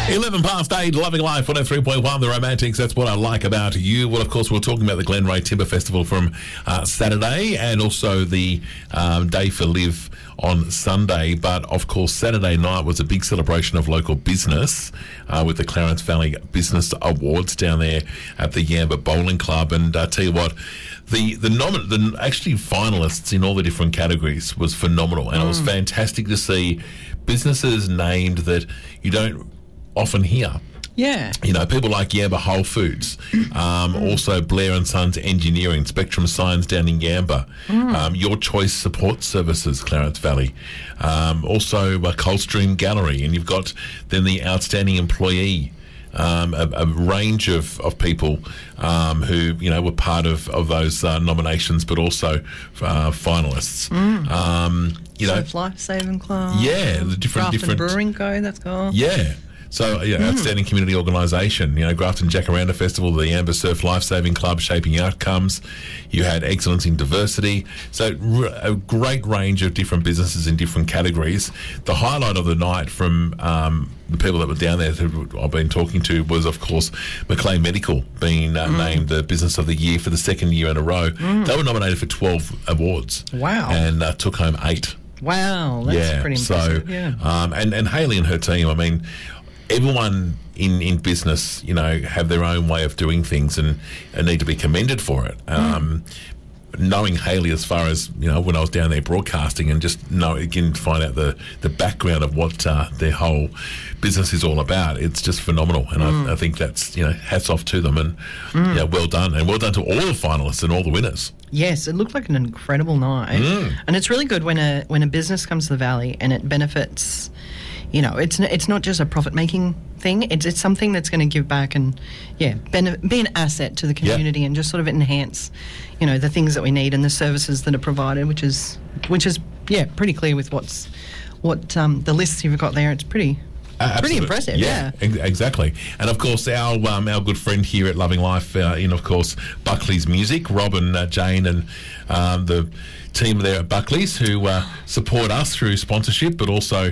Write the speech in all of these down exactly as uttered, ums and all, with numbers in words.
eleven past eight, Loving Life, one oh three point one, The Romantics. That's what I like about you. Well, of course, we're talking about the Glenray Timber Festival from uh, Saturday and also the um, Day for Live on Sunday. But, of course, Saturday night was a big celebration of local business uh, with the Clarence Valley Business Awards down there at the Yamba Bowling Club. And I uh, tell you what, the the, nomin- the actually finalists in all the different categories was phenomenal. And mm. it was fantastic to see businesses named that you don't often hear. Yeah. You know, people like Yamba Whole Foods, um, mm. also Blair and Sons Engineering, Spectrum Signs down in Yamba, mm. um, Your Choice Support Services, Clarence Valley, um, also uh, Coldstream Gallery, and you've got then the Outstanding Employee, um, a, a range of, of people um, who, you know, were part of, of those uh, nominations, but also uh, finalists. Mm. Um, you know, Life Saving Club. Yeah, the different... Grafton different Brewing Co., that's called. Yeah. So, yeah, mm. outstanding community organisation. You know, Grafton Jacaranda Festival, the Amber Surf Lifesaving Club, Shaping Outcomes. You had Excellence in Diversity. So, r- a great range of different businesses in different categories. The highlight of the night from um, the people that were down there who I've been talking to was, of course, Maclean Medical being uh, mm. named the Business of the Year for the second year in a row. Mm. They were nominated for twelve awards. Wow. And uh, took home eight. Wow, that's yeah, pretty impressive. So, yeah. um, and, and Hayley and her team, I mean... Everyone in, in business, you know, have their own way of doing things and, and need to be commended for it. Um, mm. Knowing Hayley as far as, you know, when I was down there broadcasting and just know, again, find out the, the background of what uh, their whole business is all about, it's just phenomenal. And mm. I, I think that's, you know, hats off to them and, mm. yeah, well done. And well done to all the finalists and all the winners. Yes, it looked like an incredible night. Mm. And it's really good when a when a business comes to the Valley and it benefits... You know, it's it's not just a profit-making thing. It's it's something that's going to give back and, yeah, benef- be an asset to the community yep. and just sort of enhance, you know, the things that we need and the services that are provided, which is, which is yeah, pretty clear with what's what um, the lists you've got there. It's pretty... Uh, Pretty impressive, yeah. yeah. Ex- exactly. And, of course, our um, our good friend here at Loving Life uh, in, of course, Buckley's Music, Rob and uh, Jane and um, the team there at Buckley's who uh, support us through sponsorship but also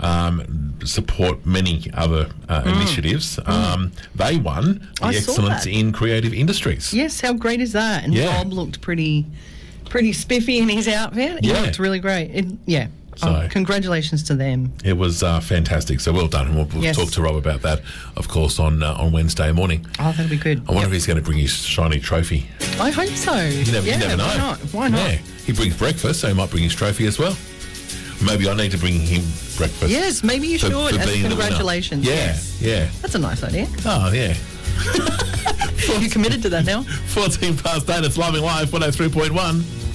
um, support many other uh, mm. initiatives. Mm. Um, they won the I Excellence in Creative Industries. Yes, how great is that? And yeah. Bob looked pretty pretty spiffy in his outfit. He yeah. looked really great. It, yeah. So, oh, congratulations to them. It was uh, fantastic. So well done. And we'll, we'll yes. talk to Rob about that, of course, on uh, on Wednesday morning. Oh, that'll be good. I wonder yep. if he's going to bring his shiny trophy. I hope so. You never, yeah, you never know. Why not? Why not? Yeah. He brings breakfast, so he might bring his trophy as well. Maybe I need to bring him breakfast. Yes, maybe you for, should. For As being congratulations. Yeah, yes. yeah. That's a nice idea. Oh, yeah. You committed to that now? fourteen past eight, it's Loving Life, one oh three point one.